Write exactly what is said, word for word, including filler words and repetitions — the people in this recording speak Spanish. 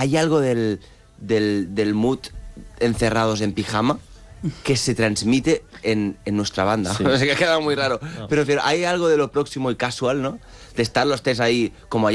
hay algo del, del, del mood encerrados en pijama que se transmite en, en nuestra banda. Sí. O sea, que ha quedado muy raro. No. Pero, pero hay algo de lo próximo y casual, ¿no? De estar los tres ahí como ayer.